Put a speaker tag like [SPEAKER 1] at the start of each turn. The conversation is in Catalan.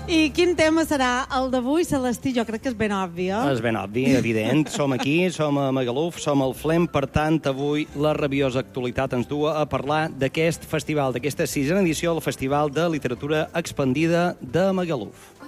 [SPEAKER 1] I quin tema serà el d'avui, Celestí? Jo crec que és ben obvi, eh?
[SPEAKER 2] És ben obvi, evident. Som aquí, som a Magaluf, som al FLEM, per tant, avui la rabiosa actualitat ens du a parlar d'aquest festival, d'aquesta 6a edició del Festival de Literatura Expandida de Magaluf.